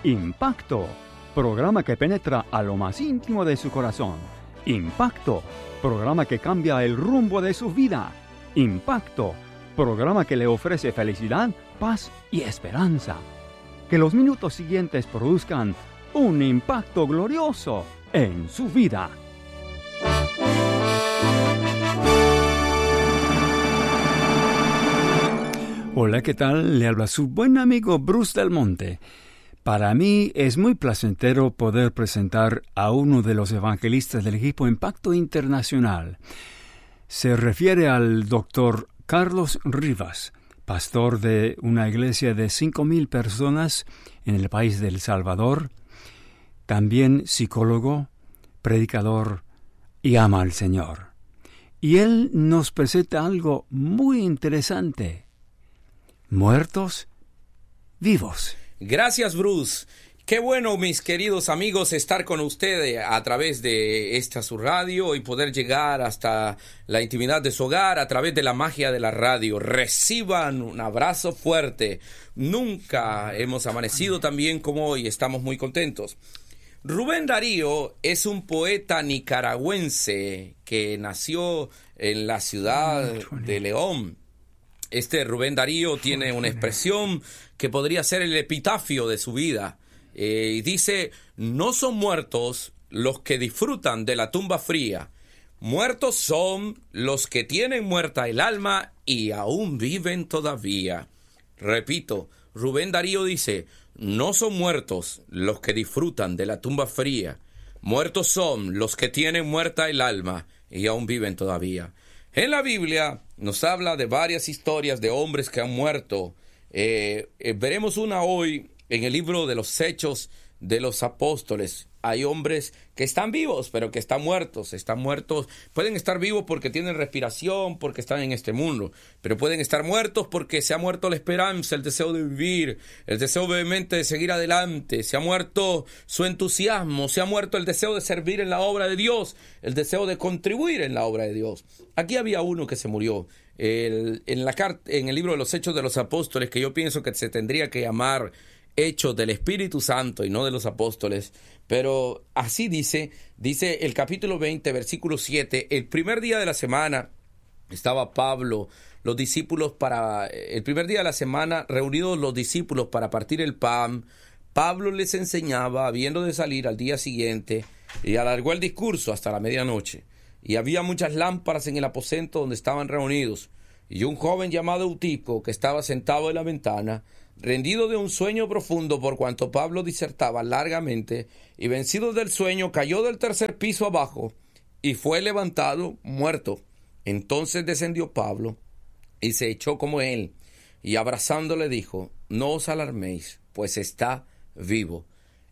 Impacto, programa que penetra a lo más íntimo de su corazón. Impacto, programa que cambia el rumbo de su vida. Impacto, programa que le ofrece felicidad, paz y esperanza. Que los minutos siguientes produzcan un impacto glorioso en su vida. Hola, ¿qué tal? Le habla su buen amigo Bruce Del Monte. Para mí es muy placentero poder presentar a uno de los evangelistas del equipo Impacto Internacional. Se refiere al Dr. Carlos Rivas, pastor de una iglesia de 5,000 personas en el país de El Salvador, también psicólogo, predicador y ama al Señor. Y él nos presenta algo muy interesante. Muertos, vivos. Gracias, Bruce. Qué bueno, mis queridos amigos, estar con ustedes a través de esta su radio y poder llegar hasta la intimidad de su hogar a través de la magia de la radio. Reciban un abrazo fuerte. Nunca hemos amanecido tan bien como hoy. Estamos muy contentos. Rubén Darío es un poeta nicaragüense que nació en la ciudad de León. Rubén Darío tiene una expresión que podría ser el epitafio de su vida. Y dice: no son muertos los que disfrutan de la tumba fría. Muertos son los que tienen muerta el alma y aún viven todavía. Repito, Rubén Darío dice: no son muertos los que disfrutan de la tumba fría. Muertos son los que tienen muerta el alma y aún viven todavía. En la Biblia nos habla de varias historias de hombres que han muerto. Veremos una hoy en el libro de los Hechos de los Apóstoles. Hay hombres que están vivos, pero que están muertos. Están muertos. Pueden estar vivos porque tienen respiración, porque están en este mundo. Pero pueden estar muertos porque se ha muerto la esperanza, el deseo de vivir, el deseo vehemente de seguir adelante. Se ha muerto su entusiasmo, se ha muerto el deseo de servir en la obra de Dios, el deseo de contribuir en la obra de Dios. Aquí había uno que se murió. En el libro de los Hechos de los Apóstoles, que yo pienso que se tendría que llamar Hechos del Espíritu Santo y no de los Apóstoles, pero así dice el capítulo 20, versículo 7, el primer día de la semana estaba Pablo, los discípulos el primer día de la semana reunidos los discípulos para partir el pan. Pablo les enseñaba, habiendo de salir al día siguiente, y alargó el discurso hasta la medianoche. Y había muchas lámparas en el aposento donde estaban reunidos. Y un joven llamado Eutico, que estaba sentado en la ventana, rendido de un sueño profundo por cuanto Pablo disertaba largamente, y vencido del sueño, cayó del tercer piso abajo, y fue levantado muerto. Entonces descendió Pablo, y se echó como él, y abrazándole dijo: no os alarméis, pues está vivo.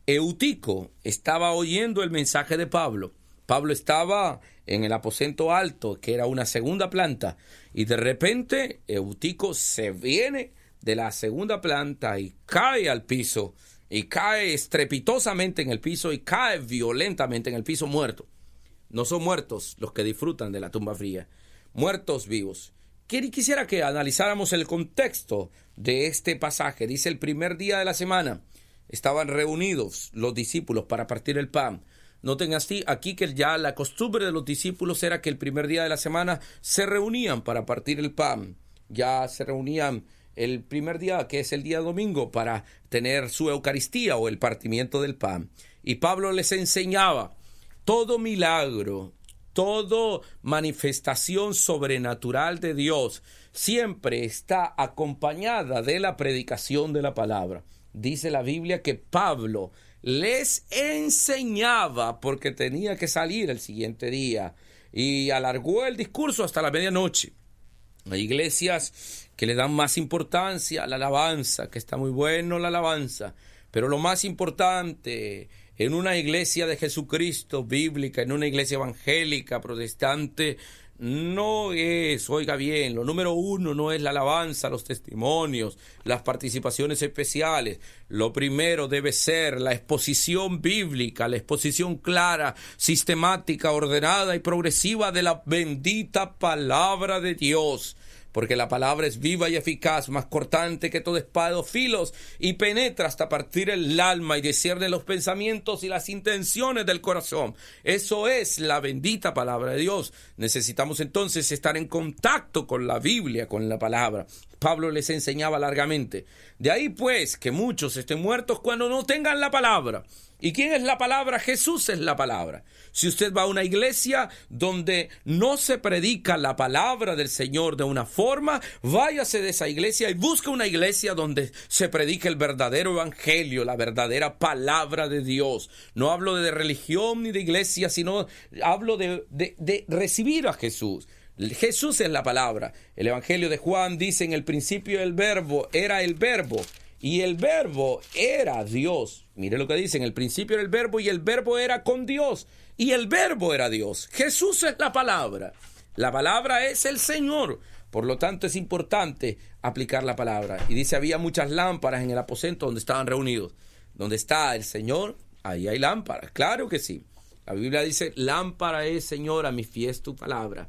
Eutico estaba oyendo el mensaje de Pablo. Pablo estaba en el aposento alto, que era una segunda planta, y de repente Eutico se viene de la segunda planta y cae al piso, y cae estrepitosamente en el piso, y cae violentamente en el piso muerto. No son muertos los que disfrutan de la tumba fría, muertos vivos. Quisiera que analizáramos el contexto de este pasaje. Dice: el primer día de la semana estaban reunidos los discípulos para partir el pan. Noten aquí que ya la costumbre de los discípulos era que el primer día de la semana se reunían para partir el pan. Ya se reunían el primer día, que es el día domingo, para tener su Eucaristía o el partimiento del pan. Y Pablo les enseñaba: todo milagro, toda manifestación sobrenatural de Dios siempre está acompañada de la predicación de la palabra. Dice la Biblia que Pablo les enseñaba porque tenía que salir el siguiente día, y alargó el discurso hasta la medianoche. Hay iglesias que le dan más importancia a la alabanza, que está muy bueno la alabanza, pero lo más importante en una iglesia de Jesucristo bíblica, en una iglesia evangélica, protestante, no es, oiga bien, lo número uno no es la alabanza, los testimonios, las participaciones especiales. Lo primero debe ser la exposición bíblica, la exposición clara, sistemática, ordenada y progresiva de la bendita palabra de Dios. porque la palabra es viva y eficaz, más cortante que toda espada de dos filos, y penetra hasta partir el alma y discierne los pensamientos y las intenciones del corazón. Eso es la bendita palabra de Dios. Necesitamos entonces estar en contacto con la Biblia, con la palabra. Pablo les enseñaba largamente. De ahí pues que muchos estén muertos cuando no tengan la palabra. ¿Y quién es la palabra? Jesús es la palabra. Si usted va a una iglesia donde no se predica la palabra del Señor de una forma, váyase de esa iglesia y busque una iglesia donde se predique el verdadero evangelio, la verdadera palabra de Dios. No hablo de religión ni de iglesia, sino hablo de recibir a Jesús. Jesús es la palabra. El evangelio de Juan dice: en el principio el verbo, era el verbo, y el verbo era Dios. Mire lo que dice: en el principio era el verbo, y el verbo era con Dios, y el verbo era Dios. Jesús es la palabra. La palabra es el Señor. Por lo tanto, es importante aplicar la palabra. Y dice: había muchas lámparas en el aposento donde estaban reunidos. Donde está el Señor, ahí hay lámparas. Claro que sí. La Biblia dice: lámpara es, Señor, a mis pies tu palabra.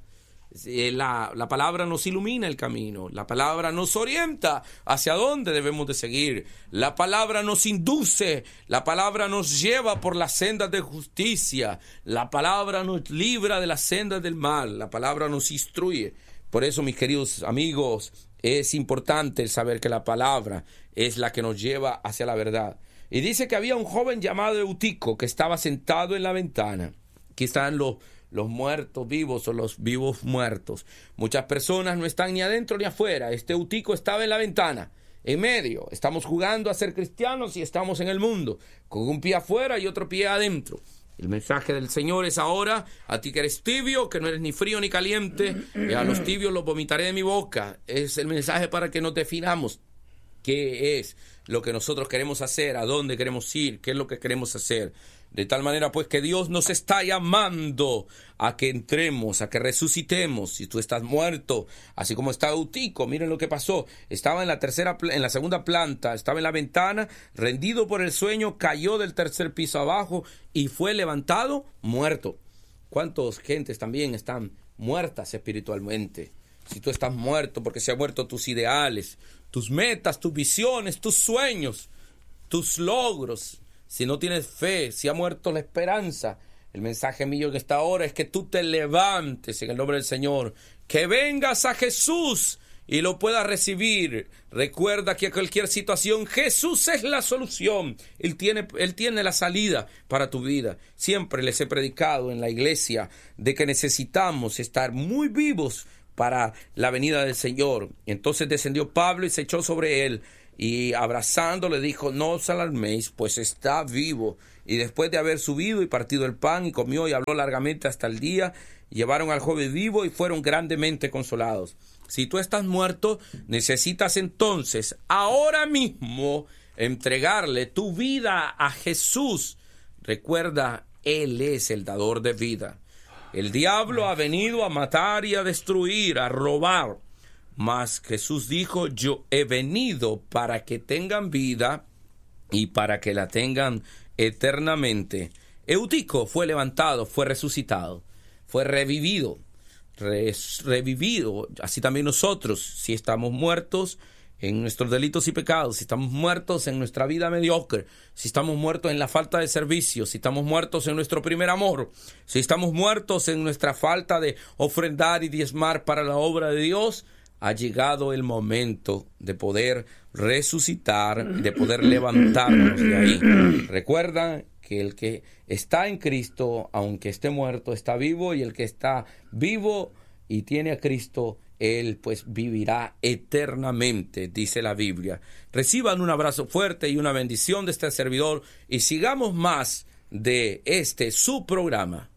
La palabra nos ilumina el camino. La palabra nos orienta hacia dónde debemos de seguir. La palabra nos induce. La palabra nos lleva por las sendas de justicia. La palabra nos libra de las sendas del mal. La palabra nos instruye. Por eso, mis queridos amigos, es importante el saber que la palabra es la que nos lleva hacia la verdad. Y dice que había un joven llamado Eutico que estaba sentado en la ventana. Aquí están los muertos vivos o los vivos muertos. Muchas personas no están ni adentro ni afuera. Este Eutico estaba en la ventana, en medio. Estamos jugando a ser cristianos y estamos en el mundo, con un pie afuera y otro pie adentro. El mensaje del Señor es ahora: a ti que eres tibio, que no eres ni frío ni caliente, a los tibios los vomitaré de mi boca. Es el mensaje para que nos definamos qué es lo que nosotros queremos hacer, a dónde queremos ir, qué es lo que queremos hacer. De tal manera pues que Dios nos está llamando a que entremos, a que resucitemos. Si tú estás muerto, así como está Eutico, miren lo que pasó. Estaba en la segunda planta, estaba en la ventana, rendido por el sueño, cayó del tercer piso abajo y fue levantado muerto. ¿Cuántas gentes también están muertas espiritualmente? Si tú estás muerto porque se han muerto tus ideales, tus metas, tus visiones, tus sueños, tus logros. Si no tienes fe, si ha muerto la esperanza, el mensaje mío en esta hora es que tú te levantes en el nombre del Señor, que vengas a Jesús y lo puedas recibir. Recuerda que a cualquier situación Jesús es la solución. Él tiene la salida para tu vida. Siempre les he predicado en la iglesia de que necesitamos estar muy vivos para la venida del Señor. Entonces descendió Pablo y se echó sobre él, y abrazándole dijo: no os alarméis, pues está vivo. Y después de haber subido y partido el pan, y comió y habló largamente hasta el día, llevaron al joven vivo y fueron grandemente consolados. Si tú estás muerto, necesitas entonces ahora mismo entregarle tu vida a Jesús. Recuerda, Él es el dador de vida. El diablo ha venido a matar y a destruir, a robar. Mas Jesús dijo: yo he venido para que tengan vida y para que la tengan eternamente. Eutico fue levantado, fue resucitado, fue revivido. Así también nosotros, si estamos muertos en nuestros delitos y pecados, si estamos muertos en nuestra vida mediocre, si estamos muertos en la falta de servicio, si estamos muertos en nuestro primer amor, si estamos muertos en nuestra falta de ofrendar y diezmar para la obra de Dios, ha llegado el momento de poder resucitar, de poder levantarnos de ahí. Recuerda que el que está en Cristo, aunque esté muerto, está vivo, y el que está vivo y tiene a Cristo, él pues vivirá eternamente, dice la Biblia. Reciban un abrazo fuerte y una bendición de este servidor, y sigamos más de su programa.